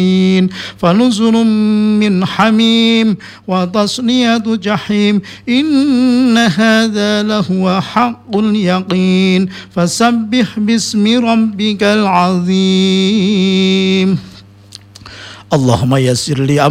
فنزل من حميم وتصلية جحيم إن هذا لهو حق اليقين فسبح باسم ربك العظيم اللهم يسر لي